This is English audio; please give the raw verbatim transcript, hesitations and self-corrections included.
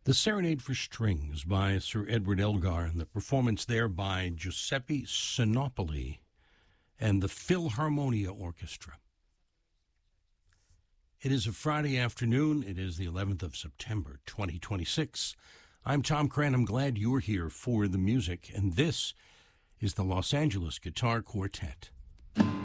The Serenade for Strings by Sir Edward Elgar, and the performance there by Giuseppe Sinopoli and the Philharmonia Orchestra. It is a Friday afternoon. It is the eleventh of September, twenty twenty-six. I'm Tom Cran. I'm glad you're here for the music, and this is the Los Angeles Guitar Quartet.